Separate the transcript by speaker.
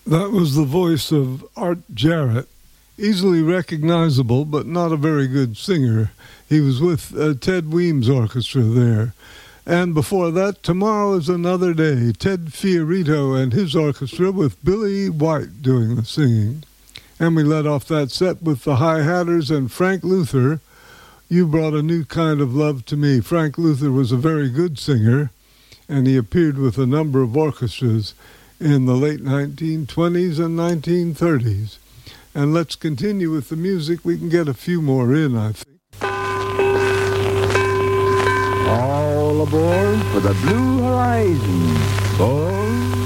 Speaker 1: That was the voice of Art Jarrett, easily recognizable but not a very good singer. He was with Ted Weems Orchestra there. And before that, Tomorrow is Another Day, Ted Fiorito and his orchestra with Billy White doing the singing. And we led off that set with the Hi Hatters and Frank Luther, You Brought a New Kind of Love to Me. Frank Luther was a very good singer, and he appeared with a number of orchestras in the late 1920s and 1930s. And let's continue with the music. We can get a few more in, I think.
Speaker 2: All aboard for the Blue Horizon, boys.